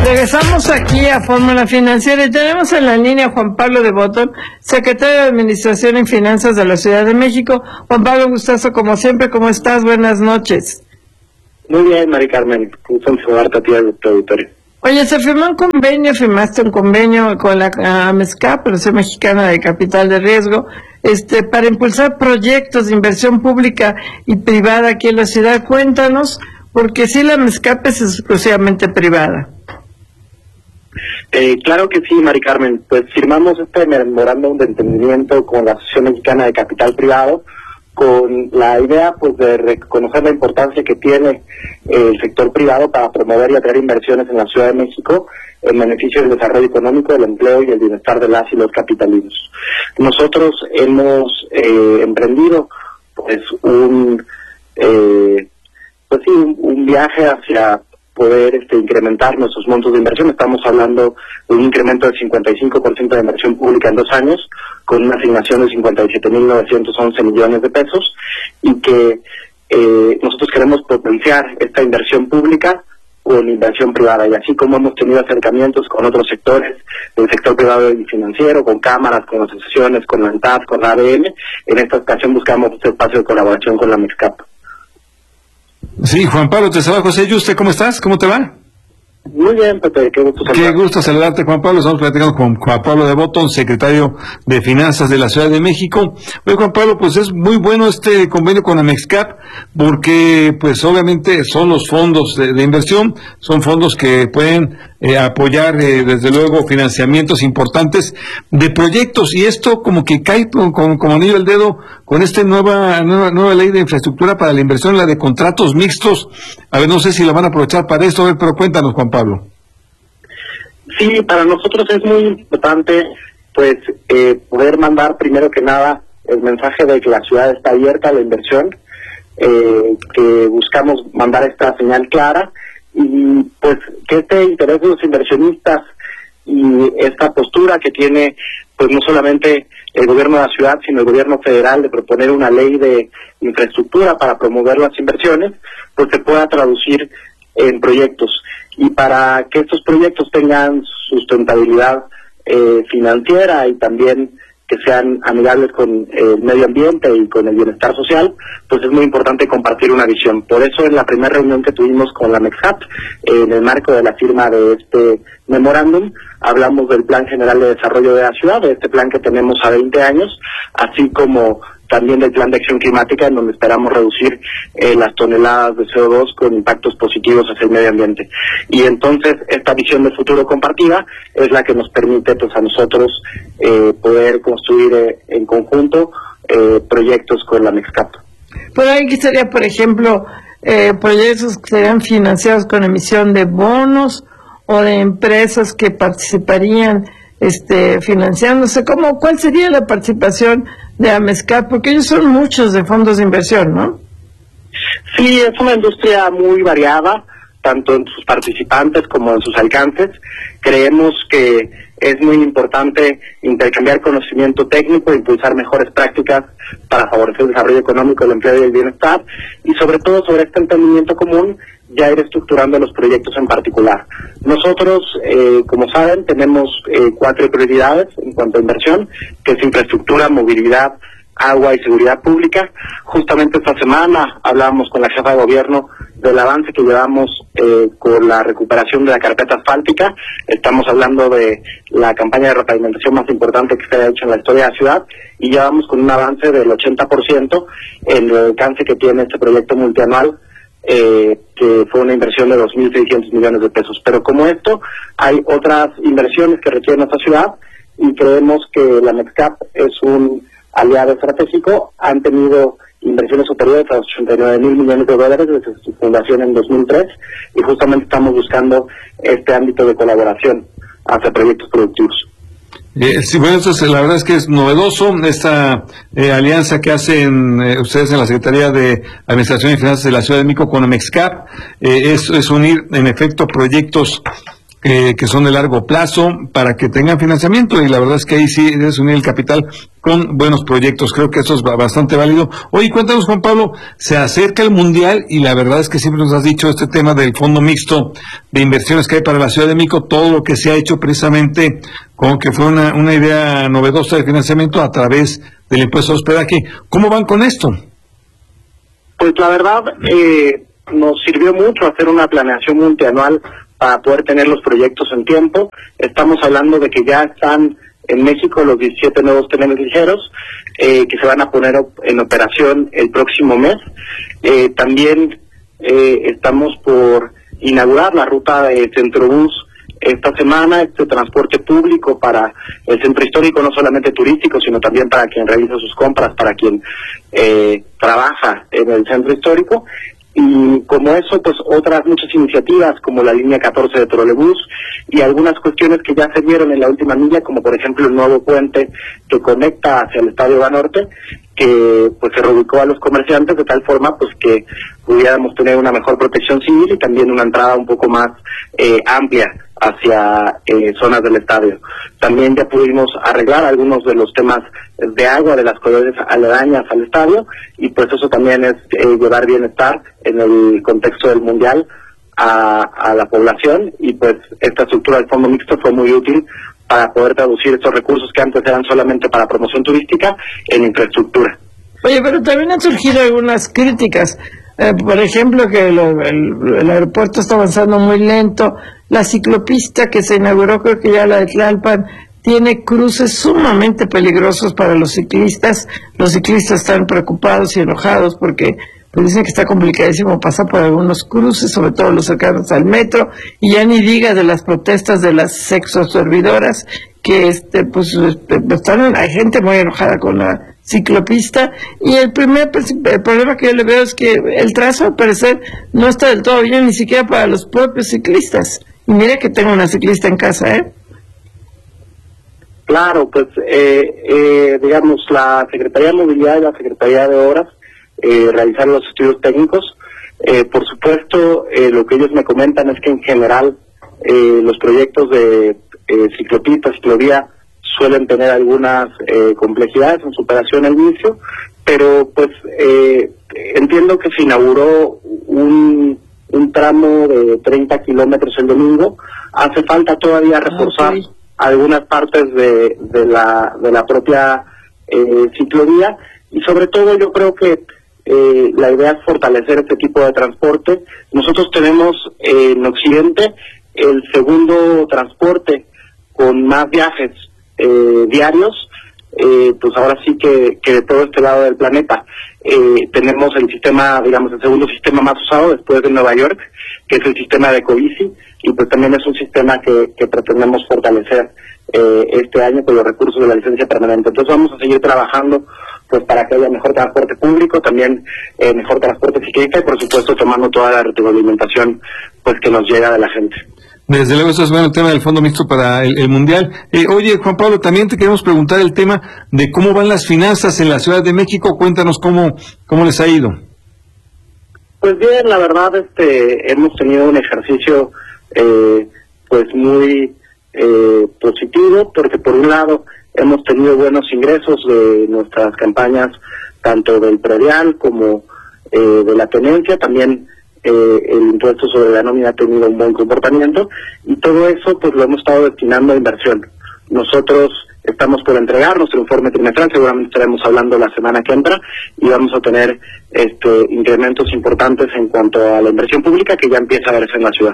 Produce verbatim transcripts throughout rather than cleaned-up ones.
Regresamos aquí a Fórmula Financiera y tenemos en la línea a Juan Pablo de Botton, secretario de Administración y Finanzas de la Ciudad de México. Juan Pablo, gustazo como siempre, ¿cómo estás? Buenas noches. Muy bien, Mari Carmen, gusto en saludarte a ti y a tu auditorio. Oye, se firmó un convenio, firmaste un convenio con la AMESCAP, Asociación Mexicana de Capital de Riesgo, este, para impulsar proyectos de inversión pública y privada aquí en la ciudad. Cuéntanos, porque sí, la AMESCAP es exclusivamente privada. Eh, claro que sí, Mari Carmen. Pues firmamos este memorándum de entendimiento con la Asociación Mexicana de Capital Privado, con la idea pues de reconocer la importancia que tiene eh, el sector privado para promover y atraer inversiones en la Ciudad de México en beneficio del desarrollo económico, del empleo y el bienestar de las y los capitalinos. Nosotros hemos eh, emprendido pues un eh, pues sí un, un viaje hacia poder este, incrementar nuestros montos de inversión. Estamos hablando de un incremento del cincuenta y cinco por ciento de inversión pública en dos años, con una asignación de cincuenta y siete mil novecientos once millones de pesos, y que eh, nosotros queremos potenciar esta inversión pública con inversión privada, y así como hemos tenido acercamientos con otros sectores, del sector privado y financiero, con cámaras, con asociaciones, con la ANTAD, con la A D M, en esta ocasión buscamos este espacio de colaboración con la MEXCAP. Sí, Juan Pablo, te saluda José Yuste, ¿cómo estás? ¿Cómo te va? Muy bien, Pepe, qué gusto saludarte. Qué gusto saludarte, Juan Pablo. Estamos platicando con Juan Pablo de Botton, secretario de Finanzas de la Ciudad de México. Oye, Juan Pablo, pues es muy bueno este convenio con la MEXCAP, porque pues obviamente son los fondos de, de inversión, son fondos que pueden eh, apoyar eh, desde luego financiamientos importantes de proyectos, y esto como que cae como, como anillo al dedo con esta nueva, nueva nueva ley de infraestructura para la inversión, la de contratos mixtos. A ver, no sé si la van a aprovechar para esto, a ver, pero cuéntanos, Juan Pablo. Sí, para nosotros es muy importante pues eh, poder mandar primero que nada el mensaje de que la ciudad está abierta a la inversión, eh, que buscamos mandar esta señal clara, y pues que este interés de los inversionistas y esta postura que tiene pues no solamente el gobierno de la ciudad, sino el gobierno federal, de proponer una ley de infraestructura para promover las inversiones, pues se pueda traducir en proyectos. Y para que estos proyectos tengan sustentabilidad eh, financiera y también que sean amigables con el medio ambiente y con el bienestar social, pues es muy importante compartir una visión. Por eso en la primera reunión que tuvimos con la MEXCAP, eh, en el marco de la firma de este memorándum, hablamos del Plan General de Desarrollo de la Ciudad, de este plan que tenemos a veinte años, así como también del Plan de Acción Climática, en donde esperamos reducir eh, las toneladas de C O dos con impactos positivos hacia el medio ambiente. Y entonces esta visión de futuro compartida es la que nos permite pues a nosotros eh, poder construir eh, en conjunto eh, proyectos con la MEXCAP. Por ahí sería, por ejemplo, eh, proyectos que serían financiados con emisión de bonos o de empresas que participarían este financiándose. ¿Cómo, cuál sería la participación de AMESCAP? Porque ellos son muchos de fondos de inversión, ¿no? Sí, es una industria muy variada, tanto en sus participantes como en sus alcances. Creemos que es muy importante intercambiar conocimiento técnico, impulsar mejores prácticas para favorecer el desarrollo económico, el empleo y el bienestar, y sobre todo sobre este entendimiento común, ya ir estructurando los proyectos en particular. Nosotros, eh, como saben, tenemos eh, cuatro prioridades en cuanto a inversión, que es infraestructura, movilidad, agua y seguridad pública. Justamente esta semana hablábamos con la jefa de gobierno del avance que llevamos eh, con la recuperación de la carpeta asfáltica. Estamos hablando de la campaña de repavimentación más importante que se ha hecho en la historia de la ciudad, y ya vamos con un avance del ochenta por ciento en el alcance que tiene este proyecto multianual, eh, que fue una inversión de dos mil seiscientos millones de pesos. Pero como esto, hay otras inversiones que requiere nuestra ciudad, y creemos que la MEXCAP es un aliado estratégico. Han tenido inversiones superiores a ochenta y nueve mil millones de dólares desde su fundación en dos mil tres, y justamente estamos buscando este ámbito de colaboración hacia proyectos productivos. Eh, sí, bueno, entonces la verdad es que es novedoso esta eh, alianza que hacen eh, ustedes en la Secretaría de Administración y Finanzas de la Ciudad de México con la MEXCAP. Eh, es, es unir en efecto proyectos eh, que son de largo plazo para que tengan financiamiento, y la verdad es que ahí sí es unir el capital con buenos proyectos. Creo que eso es bastante válido. Oye, cuéntanos, Juan Pablo, se acerca el Mundial y la verdad es que siempre nos has dicho este tema del fondo mixto de inversiones que hay para la Ciudad de México, todo lo que se ha hecho precisamente como que fue una, una idea novedosa de financiamiento a través del impuesto de hospedaje. ¿Cómo van con esto? Pues la verdad, eh, nos sirvió mucho hacer una planeación multianual para poder tener los proyectos en tiempo. Estamos hablando de que ya están en México los diecisiete nuevos trenes ligeros eh, que se van a poner en operación el próximo mes. Eh, también eh, estamos por inaugurar la ruta de Centrobús esta semana, este transporte público para el centro histórico, no solamente turístico, sino también para quien realiza sus compras, para quien eh, trabaja en el centro histórico. Y como eso, pues otras muchas iniciativas, como la línea catorce de trolebús y algunas cuestiones que ya se vieron en la última milla, como por ejemplo el nuevo puente que conecta hacia el Estadio Banorte, que pues se reubicó a los comerciantes de tal forma pues que pudiéramos tener una mejor protección civil y también una entrada un poco más eh, amplia hacia eh, zonas del estadio. También ya pudimos arreglar algunos de los temas de agua de las colonias aledañas al estadio, y pues eso también es eh, llevar bienestar en el contexto del Mundial a, a la población, y pues esta estructura del fondo mixto fue muy útil para poder traducir estos recursos que antes eran solamente para promoción turística en infraestructura. Oye, pero también han surgido algunas críticas. Eh, por ejemplo, que lo, el, el aeropuerto está avanzando muy lento. La ciclopista que se inauguró, creo que ya la de Tlalpan, tiene cruces sumamente peligrosos para los ciclistas. Los ciclistas están preocupados y enojados porque pues dicen que está complicadísimo pasar por algunos cruces, sobre todo los cercanos al metro, y ya ni diga de las protestas de las sexoservidoras, que este pues están, hay gente muy enojada con la ciclopista, y el primer el problema que yo le veo es que el trazo al parecer no está del todo bien, ni siquiera para los propios ciclistas. Y mire que tengo una ciclista en casa, ¿eh? Claro, pues eh, eh, digamos, la Secretaría de Movilidad y la Secretaría de Obras eh, realizaron los estudios técnicos. Eh, por supuesto, eh, lo que ellos me comentan es que en general eh, los proyectos de eh, ciclopista, ciclovía, suelen tener algunas eh, complejidades en su operación al inicio, pero pues eh, entiendo que se inauguró un, un tramo de treinta kilómetros el domingo. Hace falta todavía reforzar okay. algunas partes de, de la de la propia eh, ciclovía, y sobre todo yo creo que eh, la idea es fortalecer este tipo de transporte. Nosotros tenemos eh, en Occidente el segundo transporte con más viajes eh, diarios, eh, pues ahora sí que, que de todo este lado del planeta. Eh, tenemos el sistema, digamos, el segundo sistema más usado después de Nueva York, que es el sistema de Ecobici, y pues también es un sistema que, que pretendemos fortalecer eh, este año con los recursos de la licencia permanente. Entonces vamos a seguir trabajando pues para que haya mejor transporte público, también eh, mejor transporte ciclista, y por supuesto tomando toda la retroalimentación pues que nos llega de la gente. Desde luego, eso es bueno el tema del fondo mixto para el, el Mundial. Eh, oye, Juan Pablo, también te queremos preguntar el tema de cómo van las finanzas en la Ciudad de México. Cuéntanos cómo cómo les ha ido. Pues bien, la verdad, este, hemos tenido un ejercicio eh, pues muy eh, positivo, porque por un lado hemos tenido buenos ingresos de nuestras campañas, tanto del predial como eh, de la tenencia. También Eh, el impuesto sobre la nómina ha tenido un buen comportamiento, y todo eso pues lo hemos estado destinando a inversión. Nosotros estamos por entregar nuestro informe trimestral, seguramente estaremos hablando la semana que entra, y vamos a tener este incrementos importantes en cuanto a la inversión pública que ya empieza a verse en la ciudad.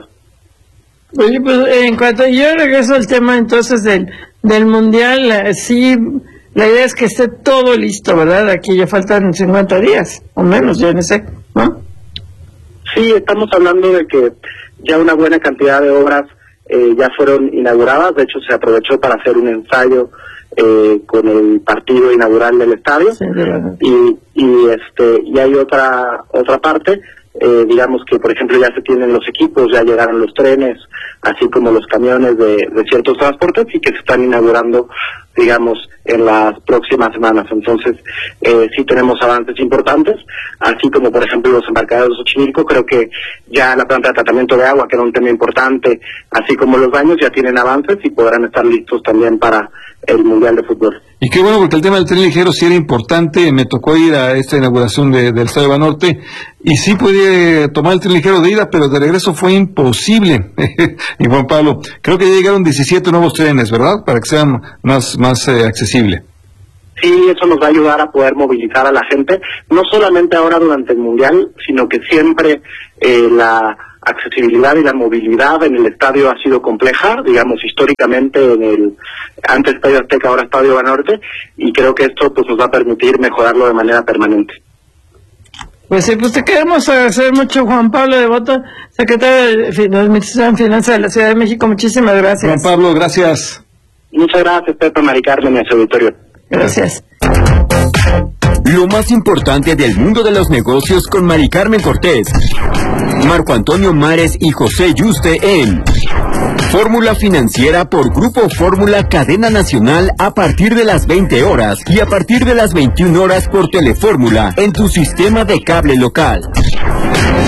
Oye, pues en cuanto yo regreso al tema entonces del, del Mundial, eh, sí, la idea es que esté todo listo, ¿verdad? Aquí ya faltan cincuenta días, o menos, yo no sé, ¿no? Sí, estamos hablando de que ya una buena cantidad de obras eh, ya fueron inauguradas. De hecho, se aprovechó para hacer un ensayo eh, con el partido inaugural del estadio. Sí, y, y este y hay otra otra parte, eh, digamos que por ejemplo ya se tienen los equipos, ya llegaron los trenes, así como los camiones de, de ciertos transportes, y que se están inaugurando digamos, en las próximas semanas. Entonces, eh, sí tenemos avances importantes, así como, por ejemplo, los embarcaderos de Xochimilco. Creo que ya la planta de tratamiento de agua, que era un tema importante, así como los baños, ya tienen avances y podrán estar listos también para el Mundial de Fútbol. Y qué bueno, porque el tema del tren ligero sí era importante. Me tocó ir a esta inauguración de, del Estadio Banorte y sí pude tomar el tren ligero de ida, pero de regreso fue imposible. Y Juan Pablo, creo que ya llegaron diecisiete nuevos trenes, ¿verdad? Para que sean más, más eh, accesible. Sí, eso nos va a ayudar a poder movilizar a la gente, no solamente ahora durante el Mundial, sino que siempre eh, la accesibilidad y la movilidad en el estadio ha sido compleja, digamos, históricamente en el antes Estadio Azteca, ahora Estadio Banorte, y creo que esto pues nos va a permitir mejorarlo de manera permanente. Pues sí, pues te queremos agradecer mucho, Juan Pablo Devoto, secretario de Administración y Finanzas de la Ciudad de México. Muchísimas gracias. Juan Pablo, gracias. Muchas gracias, Pepe, Mari Carmen y a su auditorio. Gracias. Lo más importante del mundo de los negocios con Mari Carmen Cortés, Marco Antonio Mares y José Yuste en Fórmula Financiera por Grupo Fórmula Cadena Nacional a partir de las veinte horas y a partir de las veintiuna horas por Telefórmula en tu sistema de cable local.